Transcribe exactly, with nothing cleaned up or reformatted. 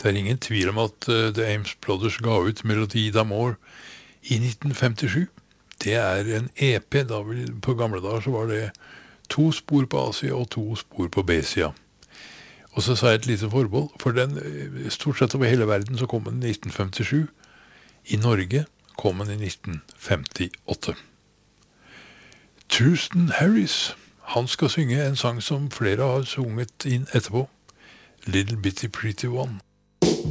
Det er ingen tvil om at uh, The Ames Brothers ga ut Melodi d'Amour i nitten femtisju. Det er en E P, da vi, på gamle dager så var det to spor på A-sida og to spor på B-sida. Og så sa jeg et lite forbehold, for den, stort sett over hele verden så kom den i nitten femtisju. I Norge kom den i nitten femtiåtte. Thurston Harris, han skal synge en sang som flere har sunget inn etterpå. Little Bitty Pretty One.